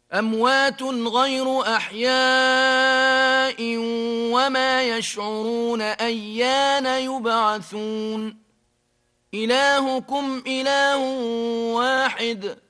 أموات غير أحياء وما يشعرون أيان يبعثون إلهكم إله واحد